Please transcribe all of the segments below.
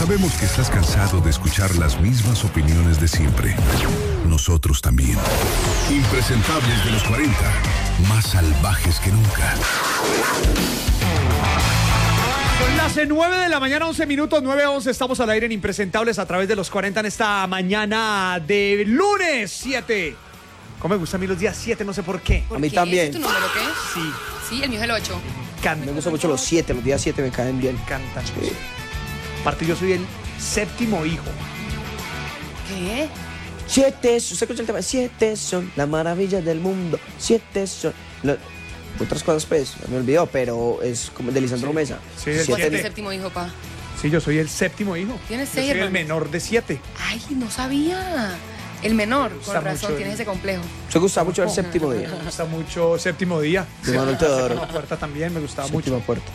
Sabemos que estás cansado de escuchar las mismas opiniones de siempre. Nosotros también. Impresentables de los 40, más salvajes que nunca. Son las 9 de la mañana, 11 minutos, 9:11. Estamos al aire en Impresentables a través de los 40 en esta mañana de lunes 7. ¿Cómo me gustan a mí los días 7? No sé por qué. A mí también. ¿Es tu número qué? Sí. Sí, el mío es el 8. Me gustan mucho los 7, los días 7 me caen bien. Me encantan. Sí. Aparte, yo soy el séptimo hijo. ¿Qué? 7, ¿usted escucha el tema? 7 son la maravilla del mundo. 7 son. Otras cosas, pues, me olvidó, pero es como de Lisandro Mesa. Sí, el ¿Cuál es tu siete. séptimo hijo, pa? Sí, yo soy el séptimo hijo. ¿Tienes Yo 6 soy el hermanos? menor de 7. Ay, no sabía. El menor, gusta con razón, mucho tienes ese complejo. ¿Se gusta mucho el séptimo día? Me gusta mucho Séptimo Día. De Manuel Teodoro. La puerta también me gustaba Séptima mucho. puerta.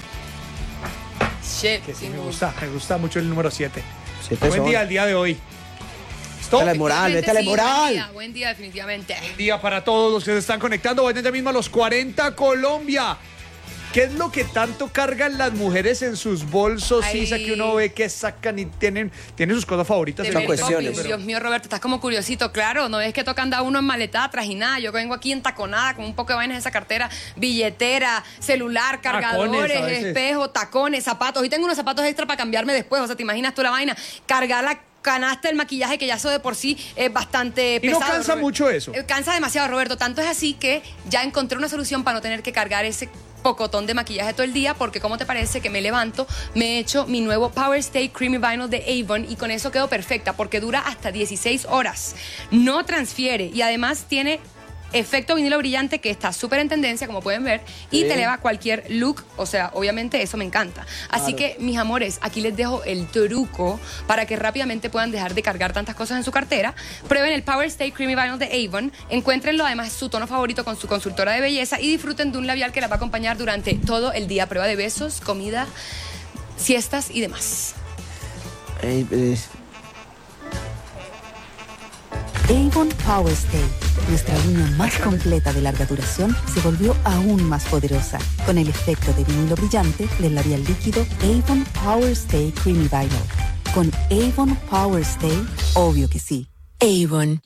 Shit. Que sí, me gusta mucho el número 7. 7 Buen son. día el día de hoy. Stop. Métale moral, métale moral. Buen día, definitivamente. Día para todos los que se están conectando. Vayan ya mismo a los 40 Colombia. ¿Qué es lo que tanto cargan las mujeres en sus bolsos? Ay. Isa, que uno ve que sacan y tienen sus cosas favoritas. Te Son ves, cuestiones. papi. Dios mío, Roberto, estás como curiosito. Claro, no ves que toca andar uno en maletada, trajinada. Yo vengo aquí entaconada con un poco de vainas en esa cartera. Billetera, celular, cargadores, a veces. espejo, tacones, zapatos. Y tengo unos zapatos extra para cambiarme después. O sea, ¿te imaginas tú la vaina? Cargar la canasta del maquillaje, que ya eso de por sí es bastante ¿Y pesado. no cansa Roberto. mucho eso? Cansa demasiado, Roberto. Tanto es así que ya encontré una solución para no tener que cargar ese pocotón de maquillaje todo el día, porque ¿cómo te parece que me levanto, me echo mi nuevo Power Stay Creamy Vinyl de Avon y con eso quedo perfecta, porque dura hasta 16 horas, no transfiere y además tiene efecto vinilo brillante, que está súper en tendencia, como pueden ver, y te eleva cualquier look. O sea, obviamente eso me encanta. Así que, mis amores, aquí les dejo el truco para que rápidamente puedan dejar de cargar tantas cosas en su cartera. Prueben el Power Stay Creamy Vinyl de Avon, encuéntrenlo, además es su tono favorito con su consultora de belleza, y disfruten de un labial que las va a acompañar durante todo el día. Prueba de besos, comida, siestas y demás. Avon Power Stay, nuestra línea más completa de larga duración, se volvió aún más poderosa con el efecto de vinilo brillante del labial líquido Avon Power Stay Creamy Vinyl. Con Avon Power Stay, obvio que sí. Avon.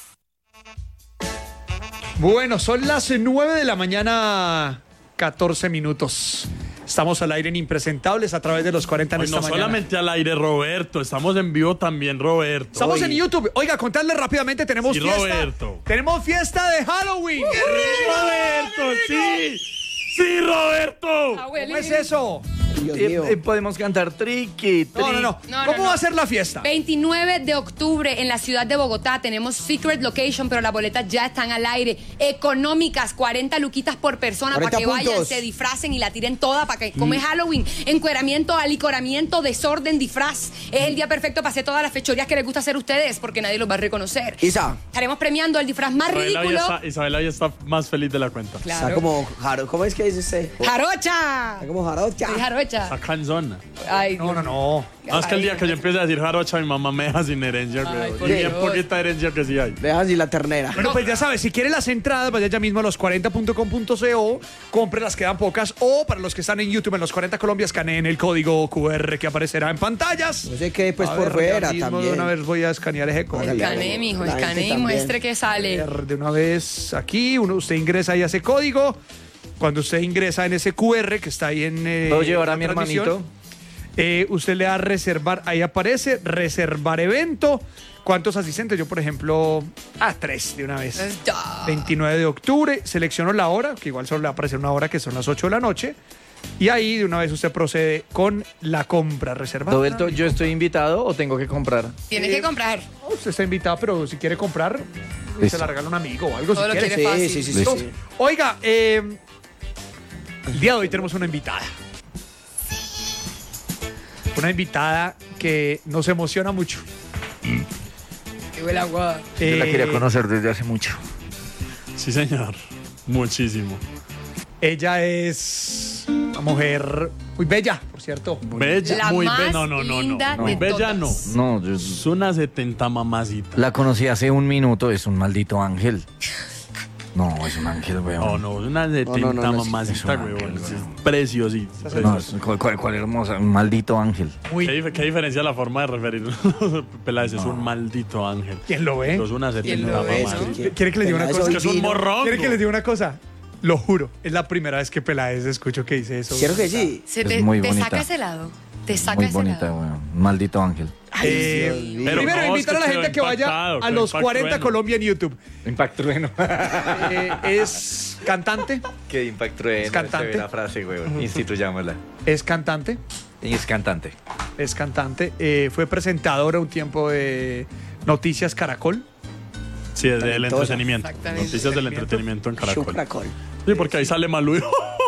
Bueno, son las 9 de la mañana, 14 minutos. Estamos al aire en Impresentables a través de los 40 en Hoy esta no mañana. solamente al aire, Roberto. Estamos en vivo también, Roberto. Estamos en YouTube. Oiga, contarle rápidamente, tenemos Sí, fiesta. Roberto. Tenemos fiesta de Halloween. ¡Roberto, sí! ¡Sí, Roberto! ¿Cómo es eso? Dios mío. Podemos cantar triqui, No. ¿Cómo va a ser la fiesta? 29 de octubre en la ciudad de Bogotá. Tenemos Secret Location, pero las boletas ya están al aire. Económicas, 40 luquitas por persona, 40 para que vayan, puntos. se disfracen y la tiren toda, para que, como es Halloween, encueramiento, alicoramiento, desorden, disfraz. Es el día perfecto para hacer todas las fechorías que les gusta hacer a ustedes, porque nadie los va a reconocer. Isa, Estaremos premiando el disfraz más ridículo. Isabela ya está más feliz de la cuenta. está Claro. como ¿cómo es que dice usted? ¡Jarocha! Está como jarocha. Soy jarocha. Está canzona. Ay, No. No, es que el día que yo empiece a decir jarocha, mi mamá me deja sin herencia, Ay, creo. por Y bien Dios. poquita herencia que sí hay. Dejan sin la ternera. Bueno, pues ya sabes, si quiere las entradas, vaya ya mismo a los40.com.co, compre, las quedan pocas, o para los que están en YouTube, en los 40 Colombia, escaneen el código QR que aparecerá en pantallas. No sé qué, pues A por ver, ya fuera mismo también. De una vez voy a escanear ese código. Hágale. escaneé, mijo, La gente escaneé y también. muestre que sale. De una vez aquí, usted ingresa ahí a ese código. Cuando usted ingresa en ese QR que está ahí en... ¿Puedo llevar a la mi transmisión, hermanito? usted le da a reservar, ahí aparece, reservar evento. ¿Cuántos asistentes? Yo, por ejemplo, 3 de una vez. 29 de octubre, selecciono la hora, que igual solo le va a aparecer una hora, que son las 8 de la noche. Y ahí de una vez usted procede con la compra reservada. Roberto, ¿yo estoy invitado o tengo que comprar? Tienes que comprar. Usted está invitado, pero si quiere comprar, se Listo. la regala un amigo o algo. Todo si lo quiere. quiere fácil. Sí. Listo. Oiga, el día de hoy tenemos una invitada. Una invitada que nos emociona mucho. Que huele a agua. Yo la quería conocer desde hace mucho. Sí, señor. Muchísimo. Ella es una mujer muy bella, por cierto. Bella, La muy más bella. No. linda Muy de bella, no. todas. No, yo Es una 70 mamacita. la conocí hace un minuto, es un maldito ángel. No, es un ángel, weón. No, una de No, tinta no, mamacita, es un weón. ángel, Es weón. preciosito. No, ¿cuál hermosa? Un maldito ángel. Uy, ¿Qué diferencia la forma de referirnos? Peláez es un maldito ángel. ¿quién lo ve? Es una ¿Quién 70 lo ve, mamá. no? ¿Quiere que le diga una Peláez cosa? hoy Que es un vino. morrón. ¿Quiere que les diga una cosa? Lo juro, es la primera vez que Peláez escucho que dice eso. Quiero que sí. Se Es te, muy te bonita. saca ese lado. Te saca Muy ese bonita, lado. weón. Un maldito ángel. Eh, Dios mío. Pero primero, no, invitar es a la que gente quedó que vaya impactado, a quedó los 40 impactrueno. Colombia en YouTube. Impact trueno. Es cantante, Qué impact trueno. Es cantante. Esa la frase, weón. Instituyámosla. es cantante, Es cantante. es cantante. Fue presentadora un tiempo de Noticias Caracol. Sí, del Talentosa. entretenimiento. Exactamente. Noticias del entretenimiento en Caracol. Chupracol. Sí, porque ahí sale Malú.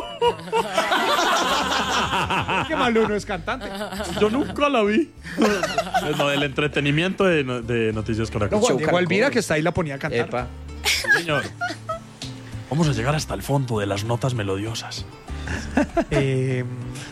Que Malú no es cantante. Yo nunca la vi. No, del entretenimiento de Noticias No, Caracol. Juan Show Diego Caracol. Alvira, que está ahí, la ponía a cantar. Epa. Sí, señor. Vamos a llegar hasta el fondo de las notas melodiosas. Eh,